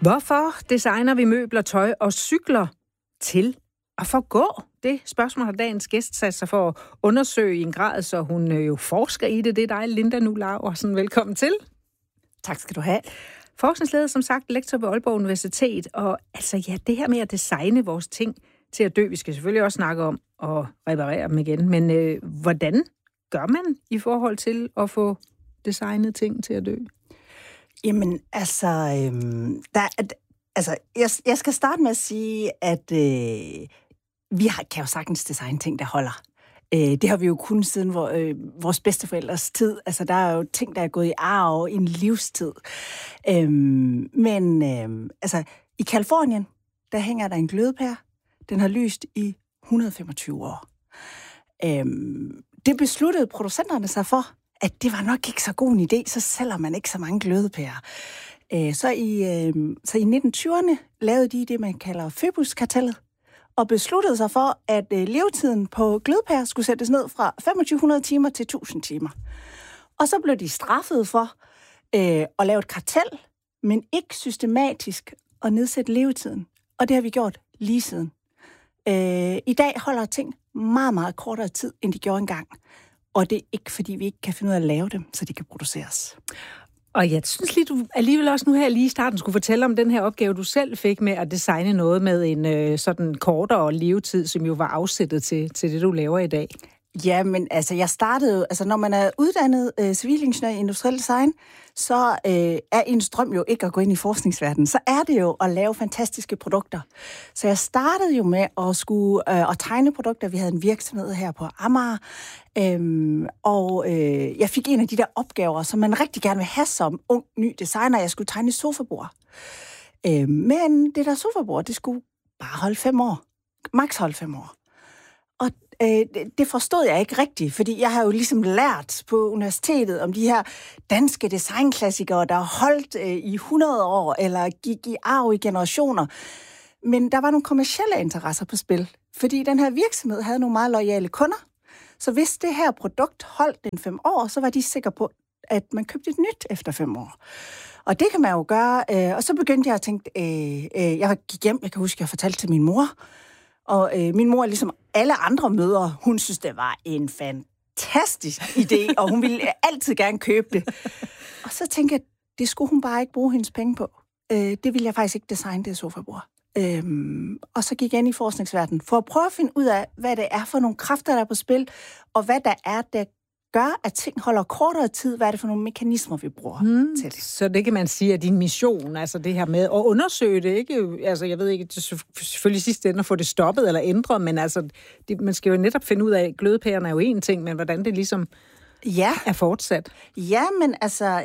Hvorfor designer vi møbler, tøj og cykler til at forgå? Det spørgsmål har dagens gæst sat sig for at undersøge i en grad, så hun jo forsker i det. Det er dig, Linda Nu Laursen. Velkommen til. Tak skal du have. Forskningsleder, som sagt, lektor ved Aalborg Universitet. Og altså ja, det her med at designe vores ting til at dø, vi skal selvfølgelig også snakke om at reparere dem igen. Men hvordan gør man i forhold til at få designet ting til at dø? Jamen, jeg skal starte med at sige, at vi kan jo sagtens designe ting, der holder. Det har vi jo kun siden vores bedsteforældres tid. Altså, der er jo ting, der er gået i arv i en livstid. I Californien, der hænger der en glødepære. Den har lyst i 125 år. Det besluttede producenterne sig for, at det var nok ikke så god en idé, så sælger man ikke så mange glødepærer. Så i 1920'erne lavede de det, man kalder Phoebus-kartellet, og besluttede sig for, at levetiden på glødepærer skulle sættes ned fra 2500 timer til 1000 timer. Og så blev de straffet for at lave et kartel, men ikke systematisk at nedsætte levetiden. Og det har vi gjort lige siden. I dag holder ting meget, meget kortere tid, end de gjorde engang. Og det er ikke, fordi vi ikke kan finde ud af at lave dem, så de kan produceres. Og jeg synes lige, du alligevel også nu her lige i starten skulle fortælle om den her opgave, du selv fik med at designe noget med en sådan kortere levetid, som jo var afsættet til det, du laver i dag. Ja, men altså, jeg startede når man er uddannet civilingeniør i industriel design, så er ens drøm jo ikke at gå ind i forskningsverdenen. Så er det jo at lave fantastiske produkter. Så jeg startede jo med at skulle at tegne produkter. Vi havde en virksomhed her på Amager, jeg fik en af de der opgaver, som man rigtig gerne vil have som ung, ny designer. Jeg skulle tegne et sofabord. Men det der sofabord, det skulle bare holde 5 år. Maks holde 5 år. Og det forstod jeg ikke rigtigt, fordi jeg har jo ligesom lært på universitetet om de her danske designklassikere, der har holdt i 100 år, eller gik i arv i generationer. Men der var nogle kommercielle interesser på spil, fordi den her virksomhed havde nogle meget loyale kunder. Så hvis det her produkt holdt den 5 år, så var de sikre på, at man købte et nyt efter 5 år. Og det kan man jo gøre. Og så begyndte jeg at tænke, jeg gik hjem, jeg kan huske, jeg fortalte til min mor. Og min mor, ligesom alle andre mødre, hun synes, det var en fantastisk idé, og hun ville altid gerne købe det. Og så tænkte jeg, det skulle hun bare ikke bruge hendes penge på. Det ville jeg faktisk ikke designe, det sofabord. Og så gik jeg ind i forskningsverdenen for at prøve at finde ud af, hvad det er for nogle kræfter, der er på spil, og hvad der er, der gør, at ting holder kortere tid. Hvad er det for nogle mekanismer, vi bruger til det? Så det kan man sige, at din mission, altså det her med at undersøge det, ikke? Altså jeg ved ikke, det er selvfølgelig sidste ende at få det stoppet eller ændret, men altså man skal jo netop finde ud af, at glødepærerne er jo en ting, men hvordan det ligesom er fortsat. Ja, men altså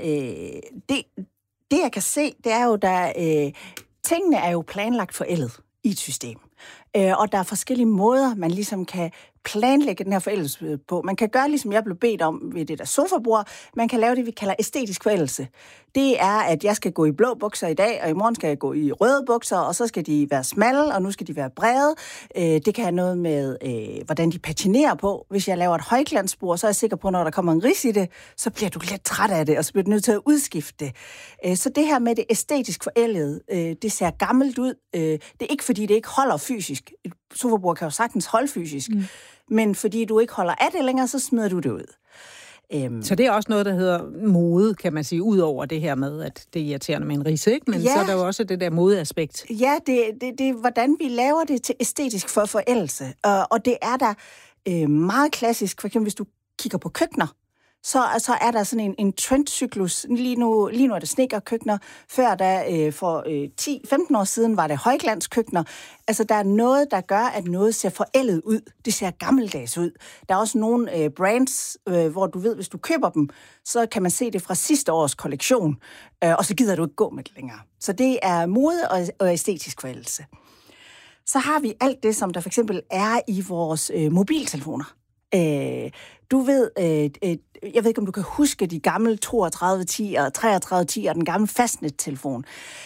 det jeg kan se, det er jo, tingene er jo planlagt forældet i et system. Og der er forskellige måder, man ligesom kan planlægge den her forældelse på. Man kan gøre, ligesom jeg blev bedt om ved det der sofabord. Man kan lave det, vi kalder æstetisk forældelse. Det er, at jeg skal gå i blå bukser i dag, og i morgen skal jeg gå i røde bukser, og så skal de være smalle, og nu skal de være brede. Det kan have noget med, hvordan de patinerer på. Hvis jeg laver et højglansbord, så er jeg sikker på, når der kommer en ris i det, så bliver du lidt træt af det, og så bliver du nødt til at udskifte det. Så det her med det æstetisk forældede, det ser gammelt ud. Det er ikke, fordi det ikke holder fysisk. Et sofabord kan jo sagtens holde fysisk. Men fordi du ikke holder af det længere, så smider du det ud. Så det er også noget, der hedder mode, kan man sige, ud over det her med, at det er irriterende med en rise, ikke? Men så er der jo også det der modeaspekt. Ja, det er, hvordan vi laver det til æstetisk for forældelse. Og det er der meget klassisk, for eksempel hvis du kigger på køkkener, så er der sådan en trendcyklus. Lige nu er det snedkerkøkkener. Før for 10-15 år siden var det højglanskøkkener. Altså, der er noget, der gør, at noget ser forældet ud. Det ser gammeldags ud. Der er også nogle brands, hvor du ved, hvis du køber dem, så kan man se det fra sidste års kollektion, og så gider du ikke gå med det længere. Så det er mode og æstetisk forældelse. Så har vi alt det, som der for eksempel er i vores mobiltelefoner. Du ved, jeg ved ikke, om du kan huske de gamle 3210 og 3310 og den gamle fastnettelefon.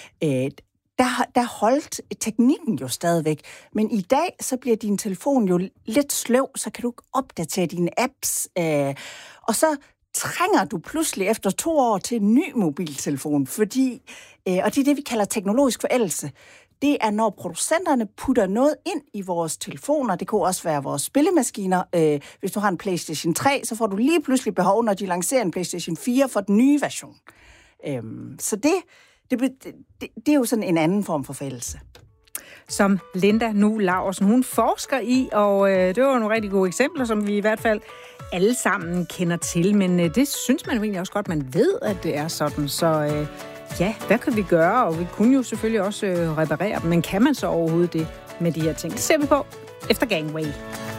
Der holdt teknikken jo stadigvæk. Men i dag, så bliver din telefon jo lidt sløv, så kan du ikke opdatere dine apps. Og så trænger du pludselig efter 2 år til en ny mobiltelefon, fordi, og det er det, vi kalder teknologisk forældelse. Det er, når producenterne putter noget ind i vores telefoner. Det kunne også være vores spillemaskiner. Hvis du har en PlayStation 3, så får du lige pludselig behov, når de lancerer en PlayStation 4 for den nye version. Så det er jo sådan en anden form for forældelse. Som Linda Nu Laursen, hun forsker i, og det var nogle rigtig gode eksempler, som vi i hvert fald alle sammen kender til. Men det synes man jo egentlig også godt, man ved, at det er sådan. Så ja, hvad kan vi gøre? Og vi kunne jo selvfølgelig også reparere dem, men kan man så overhovedet det med de her ting? Det ser vi på efter Gangway.